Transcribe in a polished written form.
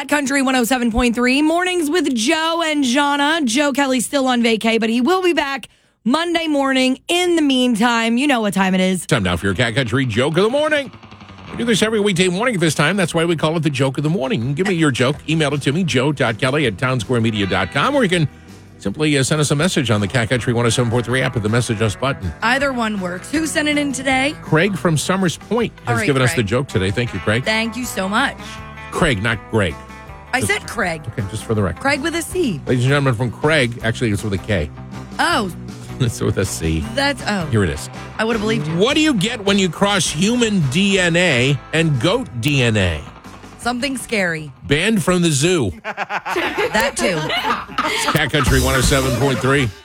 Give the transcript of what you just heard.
Cat Country 107.3. Mornings with Joe and Jana. Joe Kelly's still on vacay, but he will be back Monday morning. In the meantime, you know what time it is. Time now for your Cat Country Joke of the Morning. We do this every weekday morning at this time. That's why we call it the Joke of the Morning. Give me your joke. Email it to me, joe.kelly@townsquaremedia.com, or you can simply send us a message on the Cat Country 107.3 app with the Message Us button. Either one works. Who sent it in today? Craig from Summers Point has given us the joke today. Thank you, Craig. Thank you so much. Craig, not Greg. I said Craig. Okay, just for the record. Craig with a C. Ladies and gentlemen, from Craig, actually it's with a K. Oh. It's with a C. Here it is. I would have believed you. What do you get when you cross human DNA and goat DNA? Something scary. Banned from the zoo. That too. Cat Country 107.3.